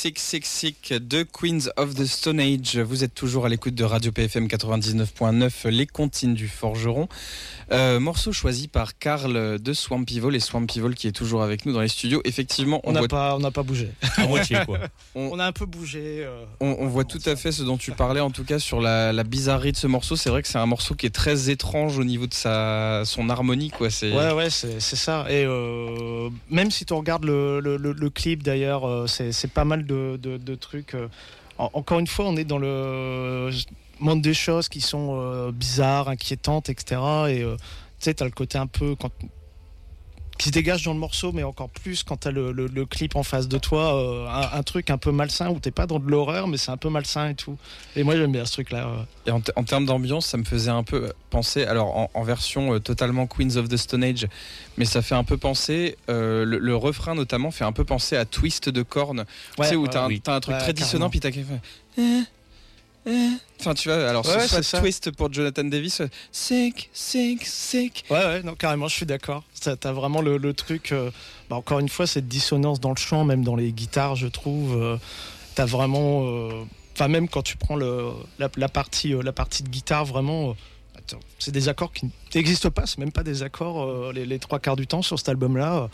Sick Sick Sick de Queens of the Stone Age. Vous êtes toujours à l'écoute de Radio PFM 99.9, les comptines du Forgeron. Morceau choisi par Karl de Swampy Vole, et Swampy Vole qui est toujours avec nous dans les studios. Effectivement, on n'a pas bougé. À moitié, quoi. On a un peu bougé. On voit tout à fait ce dont tu parlais, en tout cas sur la bizarrerie de ce morceau. C'est vrai que c'est un morceau qui est très étrange au niveau de son harmonie, quoi. Ouais, c'est ça. Et même si tu regardes le clip d'ailleurs, c'est pas mal de trucs. Encore une fois, on est dans le monde des choses qui sont bizarres, inquiétantes, etc. Et tu sais, t'as le côté un peu qui se dégage dans le morceau, mais encore plus quand t'as le clip en face de toi, un truc un peu malsain où t'es pas dans de l'horreur, mais c'est un peu malsain et tout. Et moi j'aime bien ce truc-là. Et en termes d'ambiance, ça me faisait un peu penser, alors en version totalement Queens of the Stone Age, mais ça fait un peu penser, le refrain notamment fait un peu penser à Twist de Korn, tu sais, où t'as un truc très dissonant, puis t'as quelqu'un enfin tu vois, alors soit Twist pour Jonathan Davis, sick, sick, sick. Ouais, non, carrément, je suis d'accord. T'as vraiment le truc, encore une fois, cette dissonance dans le chant, même dans les guitares, je trouve. T'as vraiment, même quand tu prends la partie de guitare, vraiment, c'est des accords qui n'existent pas, c'est même pas des accords les trois quarts du temps sur cet album-là.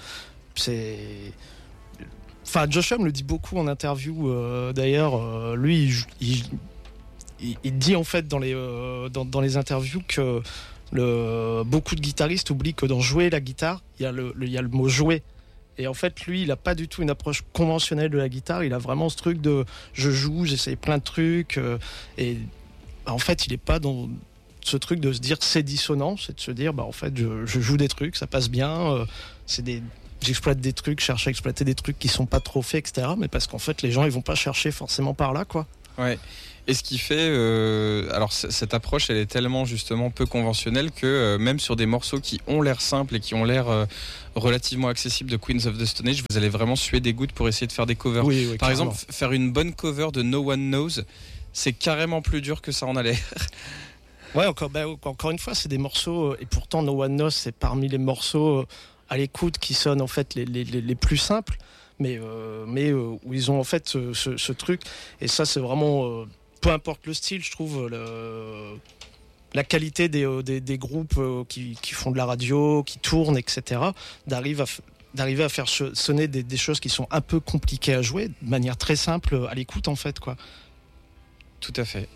Josh Homme le dit beaucoup en interview, d'ailleurs, lui, il dit en fait dans les interviews que beaucoup de guitaristes oublient que dans jouer la guitare, il y a le mot jouer. Et en fait, lui, il a pas du tout une approche conventionnelle de la guitare. Il a vraiment ce truc de je joue, j'essaye plein de trucs. Et en fait, il est pas dans ce truc de se dire c'est dissonant, c'est de se dire en fait, je joue des trucs, ça passe bien. J'exploite des trucs, je cherche à exploiter des trucs qui sont pas trop faits, etc. Mais parce qu'en fait, les gens, ils vont pas chercher forcément par là, quoi. Ouais. Et ce qui fait, alors cette approche, elle est tellement justement peu conventionnelle que même sur des morceaux qui ont l'air simples et qui ont l'air relativement accessibles de Queens of the Stone Age, vous allez vraiment suer des gouttes pour essayer de faire des covers. Oui, par carrément. exemple, faire une bonne cover de No One Knows, c'est carrément plus dur que ça en a l'air. Ouais, encore une fois, c'est des morceaux, et pourtant No One Knows, c'est parmi les morceaux à l'écoute qui sonnent en fait les plus simples, mais où ils ont en fait ce truc, et ça c'est vraiment... peu importe le style, je trouve la qualité des groupes qui font de la radio, qui tournent, etc., d'arriver à faire sonner des choses qui sont un peu compliquées à jouer de manière très simple à l'écoute, en fait, quoi. Tout à fait.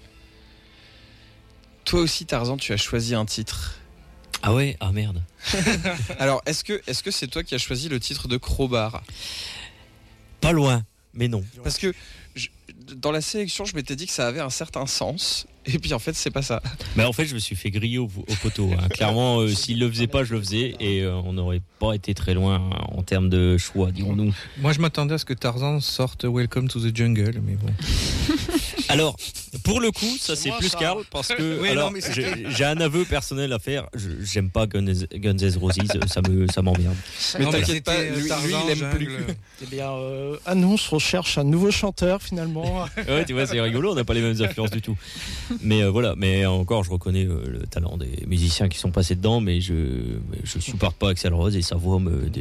Toi aussi, Tarzan, tu as choisi un titre. Ah ouais, ah merde. Alors, est-ce que c'est toi qui as choisi le titre de Crowbar ? Pas loin, mais non. Parce que dans la sélection, je m'étais dit que ça avait un certain sens, et puis en fait, c'est pas ça. Mais en fait, je me suis fait griller au poteau. Hein. Clairement, s'il le faisait pas, je le faisais, et on n'aurait pas été très loin en termes de choix, dirons-nous. Moi, je m'attendais à ce que Tarzan sorte Welcome to the Jungle, mais bon. Alors, pour le coup, ça c'est plus Karl, parce que j'ai un aveu personnel à faire. J'aime pas Guns N' Roses, ça m'emmerde. Mais t'inquiète pas, lui il aime plus. Eh bien, annonce, recherche un nouveau chanteur finalement. Ouais, tu vois, c'est rigolo, on n'a pas les mêmes influences du tout. Mais voilà, mais encore, je reconnais le talent des musiciens qui sont passés dedans, mais je supporte pas Axl Rose et sa voix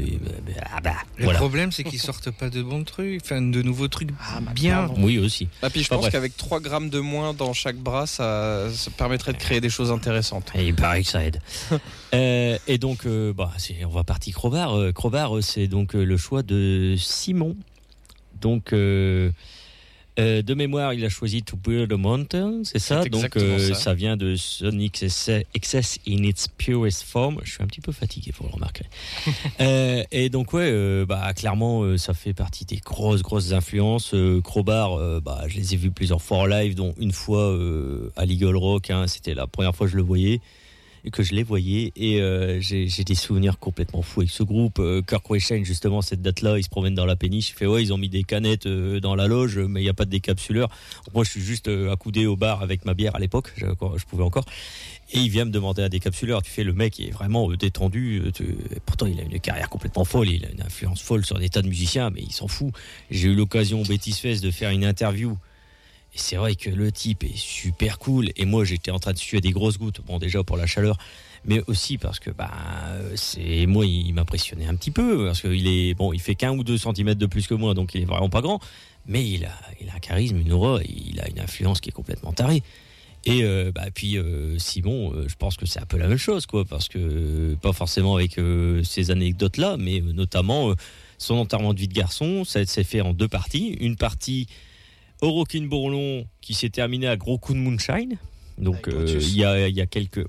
Le problème, c'est qu'ils sortent pas de bons trucs, enfin de nouveaux trucs bien. Pardon. Oui, aussi. Ah, puis je pense qu'avec 3 grammes de moins dans chaque bras, ça permettrait de créer des choses intéressantes. Et il paraît que ça aide. Et donc, on va partir Crowbar. Crowbar, c'est donc le choix de Simon. Donc, de mémoire, il a choisi To Build a Mountain, c'est ça. Donc, ça vient de Sonic Excess in its purest form. Je suis un petit peu fatigué, faut le remarquer. Et donc, clairement, ça fait partie des grosses influences. Crowbar, je les ai vus plusieurs fois en live, dont une fois à l'Eagle Rock. Hein, c'était la première fois que je le voyais. Et que je les voyais, et j'ai des souvenirs complètement fous avec ce groupe. Kirk Wayne, justement, cette date-là, ils se promènent dans la péniche, il fait ils ont mis des canettes dans la loge, mais il n'y a pas de décapsuleur. Moi, je suis juste accoudé au bar avec ma bière à l'époque, je pouvais encore, et il vient me demander un décapsuleur. Tu fais, le mec est vraiment détendu, pourtant il a une carrière complètement folle, il a une influence folle sur des tas de musiciens, mais il s'en fout. J'ai eu l'occasion au Betis Fest de faire une interview. Et c'est vrai que le type est super cool. Et moi, j'étais en train de suer des grosses gouttes. Bon, déjà pour la chaleur. mais aussi parce que moi il m'impressionnait un petit peu parce qu'il est bon, il fait qu'1 ou 2 centimètres de plus que moi, donc il est vraiment pas grand, mais il a un charisme, une aura, il a une influence qui est complètement tarée. Et puis Simon, je pense que c'est un peu la même chose, quoi, parce que pas forcément avec ces anecdotes là, mais notamment son enterrement de vie de garçon, ça s'est fait en 2 parties. Une partie au Rockin' Bourlon qui s'est terminée à gros coups de moonshine. Donc il y a quelques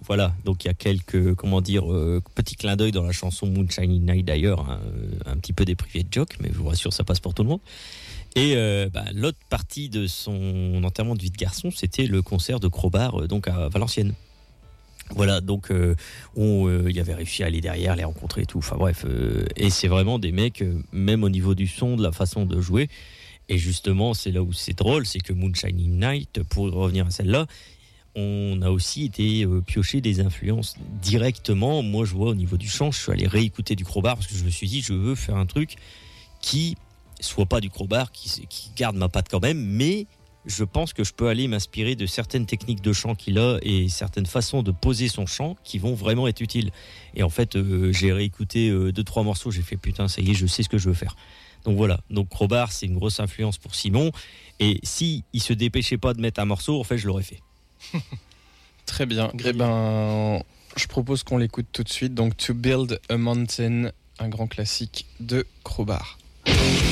petits clins d'œil dans la chanson Moonshine Night d'ailleurs, hein, un petit peu des privés de joke, mais je vous rassure, ça passe pour tout le monde. Et l'autre partie de son enterrement de vie de garçon, c'était le concert de Crowbar donc à Valenciennes. Voilà, donc il avait réussi à aller derrière, les rencontrer et tout. Enfin bref, et c'est vraiment des mecs, même au niveau du son, de la façon de jouer. Et justement, c'est là où c'est drôle, c'est que Moonshine Night, pour revenir à celle-là, on a aussi été piocher des influences directement. Moi, je vois au niveau du chant, je suis allé réécouter du Crowbar parce que je me suis dit, je veux faire un truc qui soit pas du Crowbar, qui garde ma patte quand même, mais je pense que je peux aller m'inspirer de certaines techniques de chant qu'il a et certaines façons de poser son chant qui vont vraiment être utiles. Et en fait, j'ai réécouté 2-3 morceaux, j'ai fait putain, ça y est, je sais ce que je veux faire. Donc voilà, donc Crowbar, c'est une grosse influence pour Simon, et si il se dépêchait pas de mettre un morceau, en fait, je l'aurais fait. Très bien. Eh ben, je propose qu'on l'écoute tout de suite. Donc, To Build a Mountain, un grand classique de Crowbar.